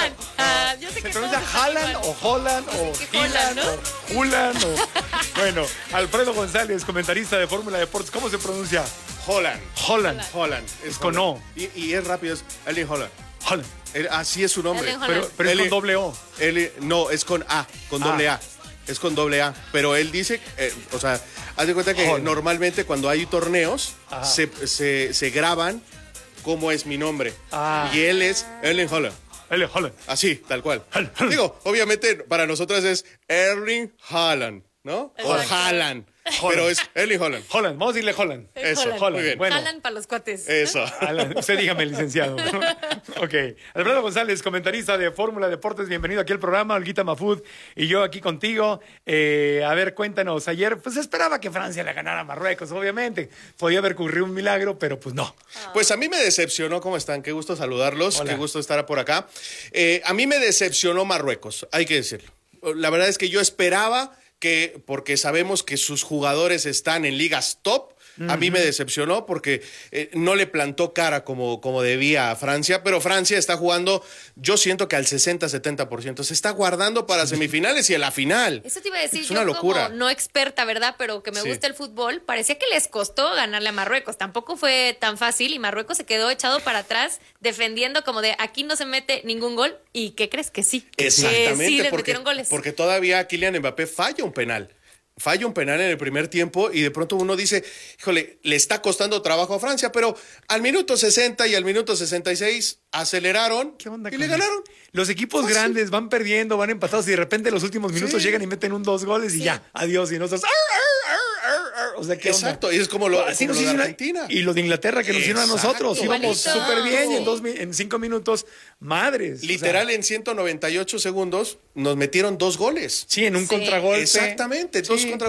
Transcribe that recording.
Haaland. Yo sé ¿Se que pronuncia todos están Haaland igual. o Holland Yo o sé que Holland, Haaland ¿no? o Hulan o... Bueno, Alfredo González, comentarista de Fórmula Deportes. ¿Cómo se pronuncia? Holland. Holland. Holland. Es con Holland. O. Y es rápido, es Erling Holland. Holland. Así es su nombre. Erling Haaland. Pero es Eli- con doble O. No, es con A, con doble A. Es con doble A. Pero él dice, o sea, haz de cuenta que Holland. normalmente cuando hay torneos Ajá. se graban cómo es mi nombre. Ah. Y él es Erling Holland. Holland. Así, tal cual. Haaland. Digo, obviamente para nosotros es Erling Haaland, ¿no? O Exacto. Haaland. Pero es Erling Haaland. Holland, vamos a decirle Holland. Es Eso, Haaland. muy bien. Bueno. Haaland para los cuates. Eso. Alan, usted dígame, licenciado. Ok. Alfredo González, comentarista de Fórmula Deportes, bienvenido aquí al programa. Olguita Mafud y yo aquí contigo. A ver, cuéntanos. Ayer, pues esperaba que Francia le ganara a Marruecos, obviamente. Podía haber ocurrido un milagro, pero pues no. Pues a mí me decepcionó, ¿cómo están? Qué gusto saludarlos, Hola. qué gusto estar por acá. A mí me decepcionó Marruecos, hay que decirlo. La verdad es que yo esperaba que, porque sabemos que sus jugadores están en ligas top, a mí me decepcionó porque no le plantó cara como debía a Francia, pero Francia está jugando, yo siento que al 60-70%, se está guardando para semifinales y a la final. Eso te iba a decir, Es yo una locura. como no experta, ¿verdad? Pero que me Sí. gusta el fútbol, parecía que les costó ganarle a Marruecos. Tampoco fue tan fácil y Marruecos se quedó echado para atrás defendiendo como de aquí no se mete ningún gol. ¿Y qué crees? Que sí. Exactamente, Sí, les porque, metieron goles. porque todavía Kylian Mbappé falla un penal. Falla un penal en el primer tiempo y de pronto uno dice, híjole, le está costando trabajo a Francia, pero al minuto 60 y al minuto 66 aceleraron ¿Qué onda y con le ganaron. Los equipos Fácil. grandes van perdiendo, van empatados y de repente en los últimos minutos Sí. llegan y meten 2 goles y Sí. ya, adiós. Y nosotros... O sea, ¿qué onda? Exacto, y es como lo, Así como nos lo de hicieron Argentina. y lo de Inglaterra que nos hicieron a Exacto. nosotros. Íbamos Igualito. súper bien y en 5 minutos, madres. Literal, O sea, en 198 segundos nos metieron 2 goles. sí, en un Sí. contragolpe. Exactamente, dos Sí. contragolpes.